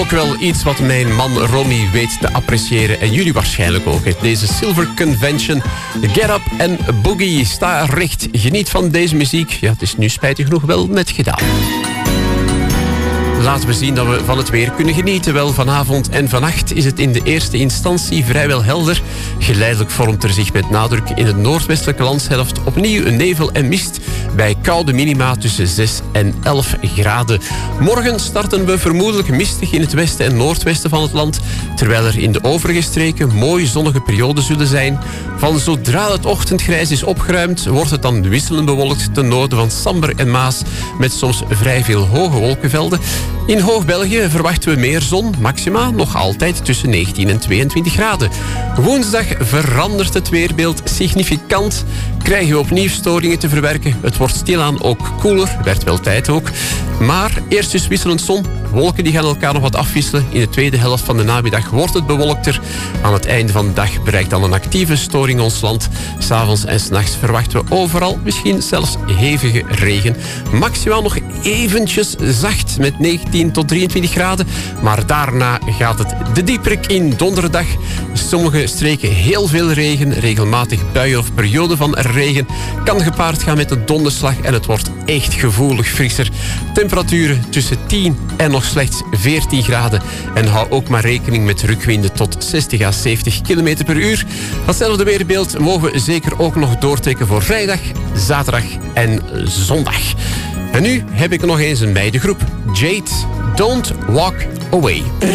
ook wel iets wat mijn man Ronnie weet te appreciëren. En jullie waarschijnlijk ook. Deze Silver Convention. Get up en boogie. Sta recht. Geniet van deze muziek. Ja, het is nu spijtig genoeg wel net gedaan. Laten we zien dat we van het weer kunnen genieten. Wel, vanavond en vannacht is het in de eerste instantie vrijwel helder. Geleidelijk vormt er zich met nadruk in het noordwestelijke landshelft opnieuw een nevel en mist bij koude minima tussen 6 en 11 graden. Morgen starten we vermoedelijk mistig in het westen en noordwesten van het land, terwijl er in de overige streken mooie zonnige perioden zullen zijn. Van zodra het ochtendgrijs is opgeruimd, wordt het dan wisselend bewolkt ten noorden van Samber en Maas, met soms vrij veel hoge wolkenvelden. In Hoog-België verwachten we meer zon, maxima nog altijd tussen 19 en 22 graden. Woensdag verandert het weerbeeld significant. Krijgen we opnieuw storingen te verwerken. Het wordt stilaan ook koeler, werd wel tijd ook. Maar eerst dus wisselend zon. Wolken die gaan elkaar nog wat afwisselen. In de tweede helft van de namiddag wordt het bewolkter. Aan het einde van de dag bereikt dan een actieve storing ons land. 's Avonds en 's nachts verwachten we overal misschien zelfs hevige regen. Maximaal nog eventjes zacht met 19 tot 23 graden. Maar daarna gaat het de dieperik in. Donderdag sommige streken heel veel regen. Regelmatig buien of perioden van regen. Kan gepaard gaan met de donderslag en het wordt echt gevoelig frisser. Temperaturen tussen 10 en nog slechts 14 graden. En hou ook maar rekening met rukwinden tot 60 à 70 km per uur. Datzelfde weerbeeld mogen we zeker ook nog doortrekken voor vrijdag, zaterdag en zondag. En nu heb ik nog eens een meidengroep. Jade, Don't Walk Away.